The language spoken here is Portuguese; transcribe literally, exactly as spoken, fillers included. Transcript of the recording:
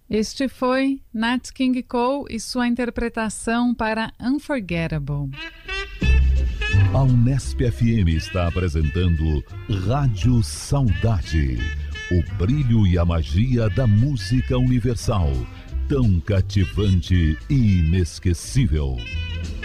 Este foi Nat King Cole e sua interpretação para Unforgettable. A Unesp F M está apresentando Rádio Saudade, o brilho e a magia da música universal, tão cativante e inesquecível.